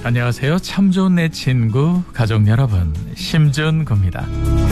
안녕하세요. 참 좋은 내 친구 가족 여러분, 심준구입니다.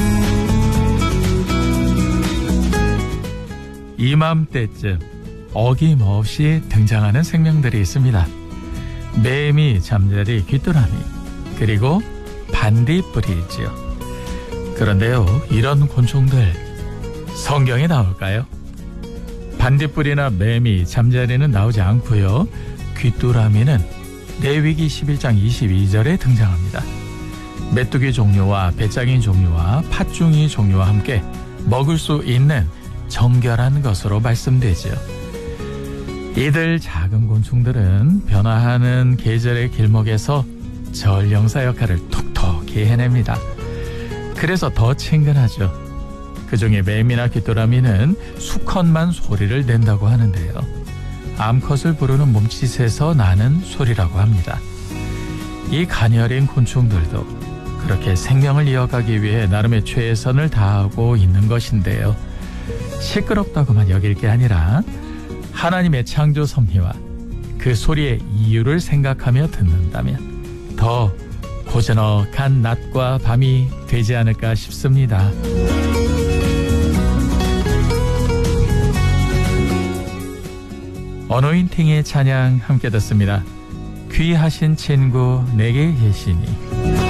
이맘때쯤 어김없이 등장하는 생명들이 있습니다. 매미, 잠자리, 귀뚜라미, 그리고 반딧불이 있지요. 그런데요, 이런 곤충들 성경에 나올까요? 반딧불이나 매미, 잠자리는 나오지 않고요. 귀뚜라미는 레위기 11장 22절에 등장합니다. 메뚜기 종류와 배짱이 종류와 팥중이 종류와 함께 먹을 수 있는 정결한 것으로 말씀되지요. 이들 작은 곤충들은 변화하는 계절의 길목에서 전령사 역할을 톡톡히 해냅니다. 그래서 더 친근하죠. 그중에 매미나 귀뚜라미는 수컷만 소리를 낸다고 하는데요. 암컷을 부르는 몸짓에서 나는 소리라고 합니다. 이 가녀린 곤충들도 그렇게 생명을 이어가기 위해 나름의 최선을 다하고 있는 것인데요. 시끄럽다고만 여길 게 아니라 하나님의 창조 섭리와 그 소리의 이유를 생각하며 듣는다면 더 고즈넉한 낮과 밤이 되지 않을까 싶습니다. 어노인팅의 찬양 함께 듣습니다. 귀하신 친구 내게 계시니.